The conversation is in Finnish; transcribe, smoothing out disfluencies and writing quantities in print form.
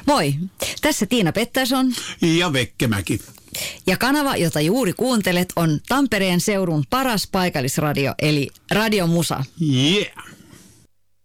Moi, tässä Tiina Pettersson. Ja Vekkemäki. Ja kanava, jota juuri kuuntelet, on Tampereen seudun paras paikallisradio, eli Radio Musa. Yeah.